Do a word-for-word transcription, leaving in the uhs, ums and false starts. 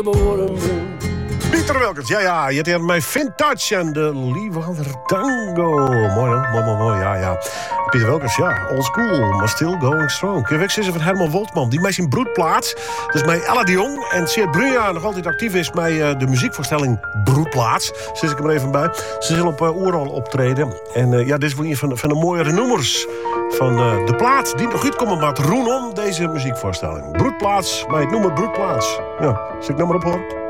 Pieter Wilkens, ja, ja. Je hebt mij Vintage en de Lievander Tango. Mooi, hoor. Mooi, mooi, mooi, ja, ja. Pieter Wilkens, ja. Old school, maar still going strong. Kun je wegzitten van Herman Woltman. Die mij zijn broedplaats. Dat is mij Ella de Jong. En Seert Brunja nog altijd actief is bij uh, de muziekvoorstelling Broedplaats. Zit ik er maar even bij. Ze zullen op uh, Oerol optreden. En uh, ja, dit is wel een van, van de mooiere nummers van uh, de plaat die nog goed komen met Roenon, deze muziekvoorstelling. Broedplaats, maar ik noem het Broedplaats. Ja, als ik nou maar op hoor.